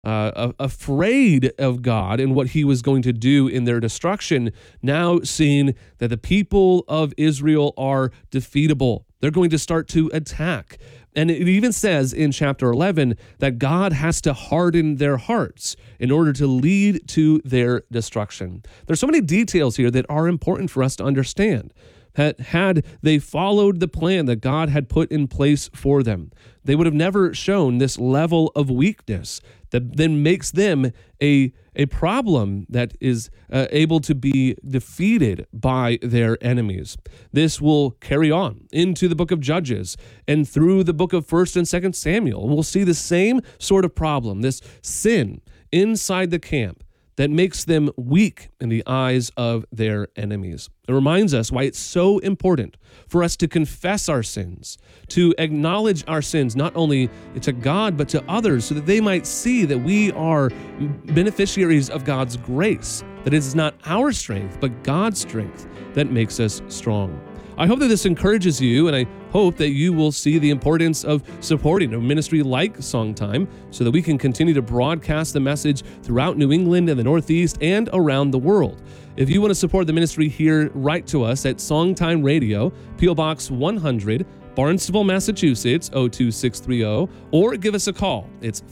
afraid of God and what he was going to do in their destruction, now seeing that the people of Israel are defeatable. They're going to start to attack. And it even says in chapter 11 that God has to harden their hearts in order to lead to their destruction. There's so many details here that are important for us to understand. That had they followed the plan that God had put in place for them, they would have never shown this level of weakness that then makes them a problem that is able to be defeated by their enemies. This will carry on into the book of Judges and through the book of 1st and 2nd Samuel. We'll see the same sort of problem, this sin inside the camp that makes them weak in the eyes of their enemies. It reminds us why it's so important for us to confess our sins, to acknowledge our sins, not only to God, but to others, so that they might see that we are beneficiaries of God's grace, that it is not our strength, but God's strength that makes us strong. I hope that this encourages you, and I hope that you will see the importance of supporting a ministry like Songtime so that we can continue to broadcast the message throughout New England and the Northeast and around the world. If you want to support the ministry here, write to us at Songtime Radio, P.O. Box 100, Barnstable, Massachusetts, 02630, or give us a call. It's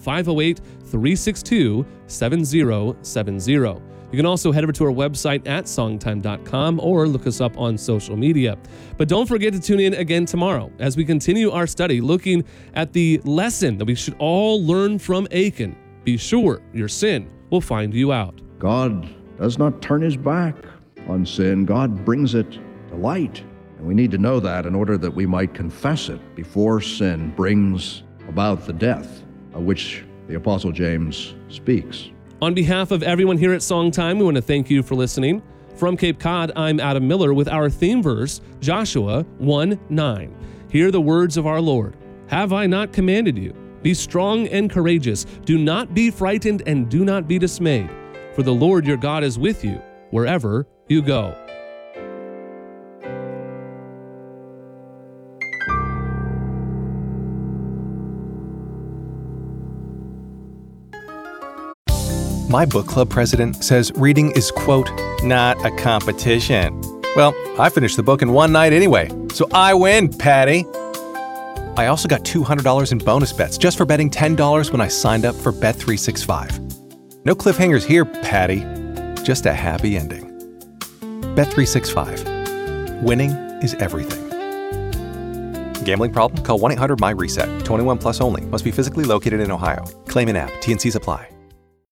508-362-7070. You can also head over to our website at songtime.com or look us up on social media. But don't forget to tune in again tomorrow as we continue our study looking at the lesson that we should all learn from Achan. Be sure your sin will find you out. God does not turn his back on sin. God brings it to light. And we need to know that in order that we might confess it before sin brings about the death of which the Apostle James speaks. On behalf of everyone here at Songtime, we want to thank you for listening. From Cape Cod, I'm Adam Miller with our theme verse, Joshua 1:9. Hear the words of our Lord. Have I not commanded you? Be strong and courageous. Do not be frightened and do not be dismayed. For the Lord your God is with you wherever you go. My book club president says reading is, quote, not a competition. Well, I finished the book in one night anyway, so I win, Patty. I also got $200 in bonus bets just for betting $10 when I signed up for Bet365. No cliffhangers here, Patty. Just a happy ending. Bet365. Winning is everything. Gambling problem? Call 1-800-MY-RESET. 21 plus only. Must be physically located in Ohio. Claim in app. T&Cs apply.